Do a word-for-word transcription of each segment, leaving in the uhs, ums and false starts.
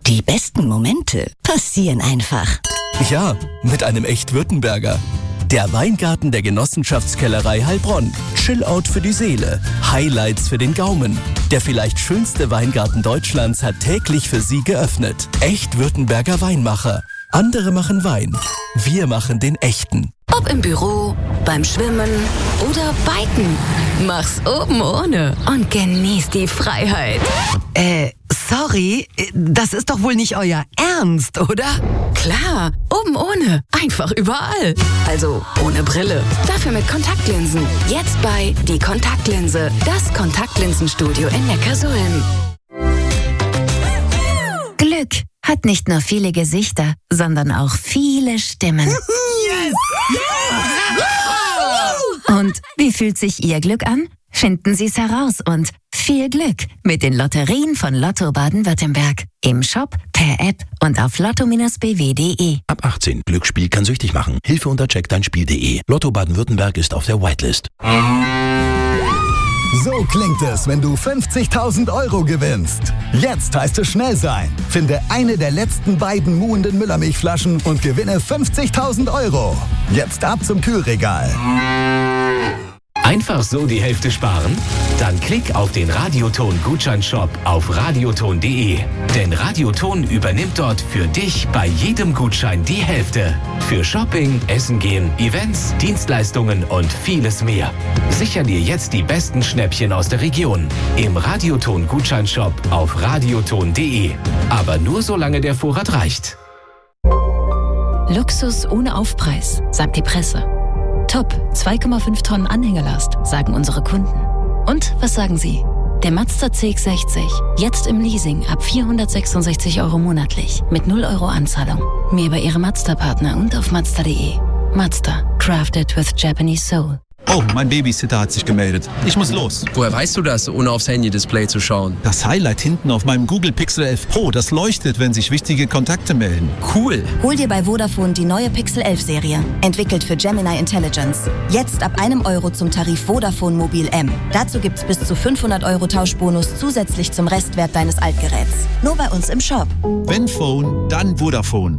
Die besten Momente passieren einfach. Ja, mit einem Echt-Württemberger. Der Weingarten der Genossenschaftskellerei Heilbronn. Chill-Out für die Seele. Highlights für den Gaumen. Der vielleicht schönste Weingarten Deutschlands hat täglich für Sie geöffnet. Echt-Württemberger Weinmacher. Andere machen Wein. Wir machen den echten. Ob im Büro, beim Schwimmen oder Biken. Mach's oben ohne und genieß die Freiheit. Äh, sorry, das ist doch wohl nicht euer Ernst, oder? Klar, oben ohne. Einfach überall. Also ohne Brille. Dafür mit Kontaktlinsen. Jetzt bei Die Kontaktlinse. Das Kontaktlinsenstudio in Neckarsulm. Glück hat nicht nur viele Gesichter, sondern auch viele Stimmen. Yes! Und wie fühlt sich Ihr Glück an? Finden Sie es heraus und viel Glück mit den Lotterien von Lotto Baden-Württemberg. Im Shop, per App und auf lotto Bindestrich b w punkt d e. Ab achtzehn. Glücksspiel kann süchtig machen. Hilfe unter check dein spiel punkt d e. Lotto Baden-Württemberg ist auf der Whitelist. So klingt es, wenn du fünfzigtausend Euro gewinnst. Jetzt heißt es schnell sein. Finde eine der letzten beiden muhenden Müllermilchflaschen und gewinne fünfzigtausend Euro. Jetzt ab zum Kühlregal. Einfach so die Hälfte sparen? Dann klick auf den Radioton-Gutscheinshop auf radioton punkt d e. Denn Radioton übernimmt dort für dich bei jedem Gutschein die Hälfte. Für Shopping, Essen gehen, Events, Dienstleistungen und vieles mehr. Sicher dir jetzt die besten Schnäppchen aus der Region. Im Radioton-Gutscheinshop auf radioton punkt d e. Aber nur solange der Vorrat reicht. Luxus ohne Aufpreis, sagt die Presse. Top, zwei Komma fünf Tonnen Anhängerlast, sagen unsere Kunden. Und was sagen Sie? Der Mazda C X sechzig, jetzt im Leasing ab vierhundertsechsundsechzig Euro monatlich, mit null Euro Anzahlung. Mehr bei Ihrem Mazda-Partner und auf mazda punkt d e. Mazda, crafted with Japanese soul. Oh, mein Babysitter hat sich gemeldet. Ich muss los. Woher weißt du das, ohne aufs Handy-Display zu schauen? Das Highlight hinten auf meinem Google Pixel elf Pro, das leuchtet, wenn sich wichtige Kontakte melden. Cool. Hol dir bei Vodafone die neue Pixel elf Serie, entwickelt für Gemini Intelligence. Jetzt ab einem Euro zum Tarif Vodafone Mobil M. Dazu gibt's bis zu fünfhundert Euro Tauschbonus zusätzlich zum Restwert deines Altgeräts. Nur bei uns im Shop. Wenn Phone, dann Vodafone.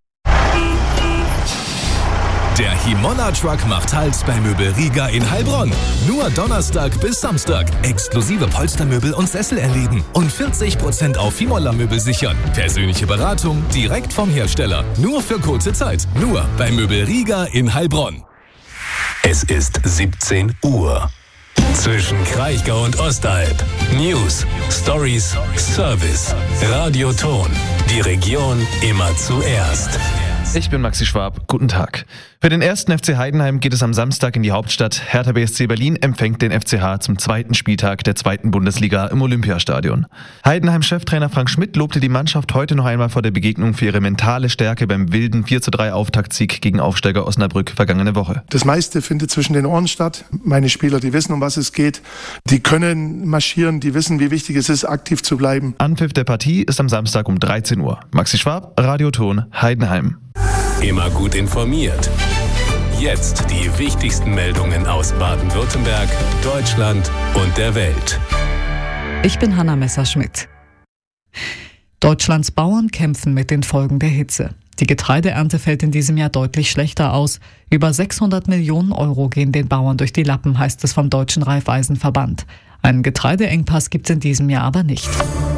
Der Himolla-Truck macht Halt bei Möbel Riga in Heilbronn. Nur Donnerstag bis Samstag. Exklusive Polstermöbel und Sessel erleben. Und vierzig Prozent auf Himolla-Möbel sichern. Persönliche Beratung direkt vom Hersteller. Nur für kurze Zeit. Nur bei Möbel Riga in Heilbronn. Es ist siebzehn Uhr. Zwischen Kraichgau und Ostalb. News, Stories, Service. Radioton. Die Region immer zuerst. Ich bin Maxi Schwab. Guten Tag. Für den ersten F C Heidenheim geht es am Samstag in die Hauptstadt. Hertha B S C Berlin empfängt den F C H zum zweiten Spieltag der zweiten Bundesliga im Olympiastadion. Heidenheim-Cheftrainer Frank Schmidt lobte die Mannschaft heute noch einmal vor der Begegnung für ihre mentale Stärke beim wilden vier zu drei Auftaktsieg gegen Aufsteiger Osnabrück vergangene Woche. Das meiste findet zwischen den Ohren statt. Meine Spieler, die wissen, um was es geht. Die können marschieren, die wissen, wie wichtig es ist, aktiv zu bleiben. Anpfiff der Partie ist am Samstag um dreizehn Uhr. Maxi Schwab, Radioton, Heidenheim. Immer gut informiert. Jetzt die wichtigsten Meldungen aus Baden-Württemberg, Deutschland und der Welt. Ich bin Hanna Messerschmidt. Deutschlands Bauern kämpfen mit den Folgen der Hitze. Die Getreideernte fällt in diesem Jahr deutlich schlechter aus. Über sechshundert Millionen Euro gehen den Bauern durch die Lappen, heißt es vom Deutschen Raiffeisenverband. Einen Getreideengpass gibt es in diesem Jahr aber nicht.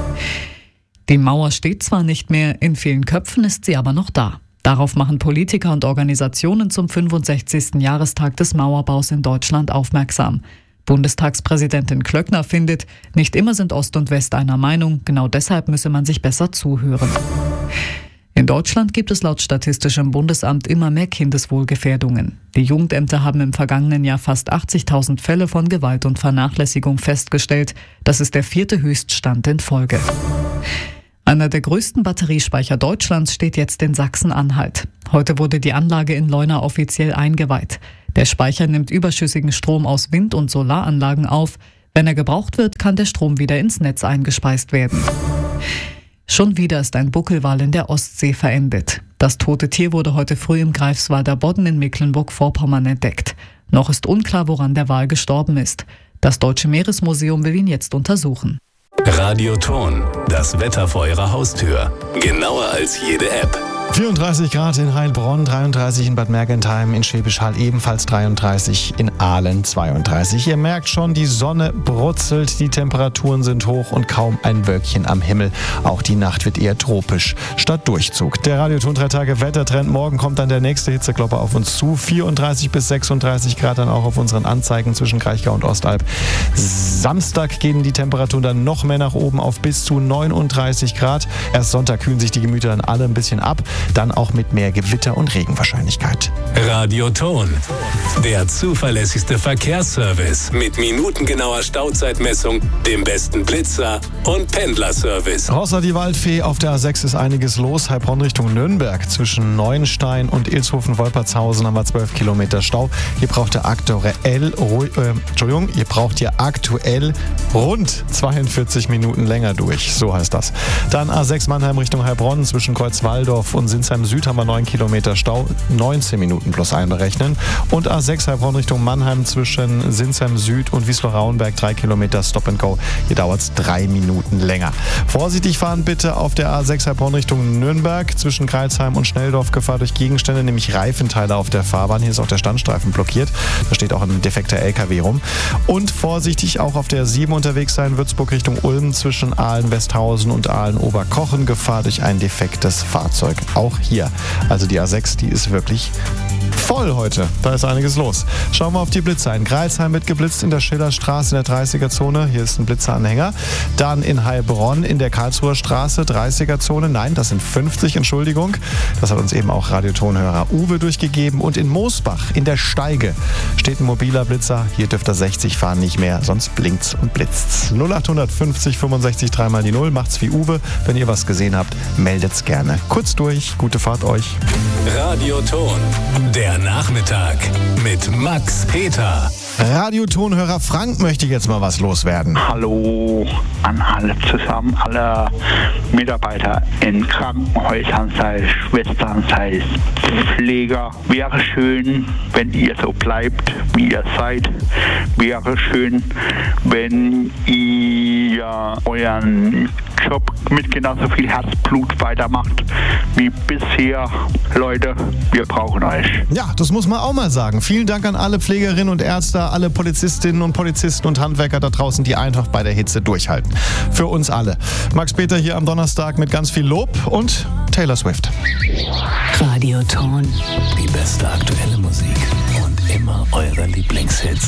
Die Mauer steht zwar nicht mehr, in vielen Köpfen ist sie aber noch da. Darauf machen Politiker und Organisationen zum fünfundsechzigsten Jahrestag des Mauerbaus in Deutschland aufmerksam. Bundestagspräsidentin Klöckner findet, nicht immer sind Ost und West einer Meinung, genau deshalb müsse man sich besser zuhören. In Deutschland gibt es laut Statistischem Bundesamt immer mehr Kindeswohlgefährdungen. Die Jugendämter haben im vergangenen Jahr fast achtzigtausend Fälle von Gewalt und Vernachlässigung festgestellt. Das ist der vierte Höchststand in Folge. Einer der größten Batteriespeicher Deutschlands steht jetzt in Sachsen-Anhalt. Heute wurde die Anlage in Leuna offiziell eingeweiht. Der Speicher nimmt überschüssigen Strom aus Wind- und Solaranlagen auf. Wenn er gebraucht wird, kann der Strom wieder ins Netz eingespeist werden. Schon wieder ist ein Buckelwal in der Ostsee verendet. Das tote Tier wurde heute früh im Greifswalder Bodden in Mecklenburg-Vorpommern entdeckt. Noch ist unklar, woran der Wal gestorben ist. Das Deutsche Meeresmuseum will ihn jetzt untersuchen. Radioton, das Wetter vor Ihrer Haustür. Genauer als jede App. vierunddreißig Grad in Heilbronn, dreiunddreißig in Bad Mergentheim, in Schwäbisch Hall ebenfalls dreiunddreißig, in Aalen zweiunddreißig. Ihr merkt schon, die Sonne brutzelt, die Temperaturen sind hoch und kaum ein Wölkchen am Himmel. Auch die Nacht wird eher tropisch statt Durchzug. Der Radioton drei Tage Wettertrend. Morgen kommt dann der nächste Hitzeklopper auf uns zu. vierunddreißig bis sechsunddreißig Grad dann auch auf unseren Anzeigen zwischen Kraichgau und Ostalb. Samstag gehen die Temperaturen dann noch mehr nach oben auf bis zu neununddreißig Grad. Erst Sonntag kühlen sich die Gemüter dann alle ein bisschen ab. Dann auch mit mehr Gewitter- und Regenwahrscheinlichkeit. Radioton, der zuverlässigste Verkehrsservice mit minutengenauer Stauzeitmessung, dem besten Blitzer und Pendlerservice. Außer die Waldfee, auf der A sechs ist einiges los. Heilbronn Richtung Nürnberg. Zwischen Neuenstein und Ilshofen-Wolpertshausen haben wir zwölf Kilometer Stau. Hier braucht ihr aktuell, äh, Entschuldigung, ihr braucht ihr aktuell rund zweiundvierzig Minuten länger durch. So heißt das. Dann A sechs Mannheim Richtung Heilbronn. Zwischen Kreuzwaldorf und Sinsheim Süd haben wir neun Kilometer Stau, neunzehn Minuten plus einberechnen. Und A sechs Heilbronn Richtung Mannheim zwischen Sinsheim Süd und Wiesloch-Rauenberg drei Kilometer Stop and Go. Hier dauert es drei Minuten länger. Vorsichtig fahren bitte auf der A sechs Heilbronn Richtung Nürnberg zwischen Kreilsheim und Schnelldorf. Gefahr durch Gegenstände, nämlich Reifenteile auf der Fahrbahn. Hier ist auch der Standstreifen blockiert. Da steht auch ein defekter L K W rum. Und vorsichtig auch auf der sieben unterwegs sein, Würzburg Richtung Ulm zwischen Aalen-Westhausen und Aalen-Oberkochen. Gefahr durch ein defektes Fahrzeug. Auch hier. Also die A sechs, die ist wirklich voll heute. Da ist einiges los. Schauen wir auf die Blitzer. In Greilsheim wird geblitzt in der Schillerstraße in der dreißiger-Zone. Hier ist ein Blitzeranhänger. Dann in Heilbronn in der Karlsruher Straße, dreißiger-Zone. Nein, das sind fünfzig, Entschuldigung. Das hat uns eben auch Radiotonhörer Uwe durchgegeben. Und in Moosbach in der Steige steht ein mobiler Blitzer. Hier dürft ihr sechzig fahren, nicht mehr. Sonst blinkt's und blitzt's. null acht fünfzig fünfundsechzig dreimal die Null. Macht's wie Uwe. Wenn ihr was gesehen habt, meldet's gerne. Kurz durch. Gute Fahrt euch. Radioton, der Nachmittag mit Max Peter. Radiotonhörer Frank möchte jetzt mal was loswerden. Hallo an alle zusammen, alle Mitarbeiter in Krankenhäusern, sei es Schwestern, sei es Pfleger. Wäre schön, wenn ihr so bleibt, wie ihr seid. Wäre schön, wenn ihr euren Job mit genauso viel Herzblut weitermacht wie bisher. Leute, wir brauchen euch. Ja, das muss man auch mal sagen. Vielen Dank an alle Pflegerinnen und Ärzte, alle Polizistinnen und Polizisten und Handwerker da draußen, die einfach bei der Hitze durchhalten. Für uns alle. Max Peter hier am Donnerstag mit ganz viel Lob und Taylor Swift. Radioton. Die beste aktuelle Musik und immer eure Lieblingshits.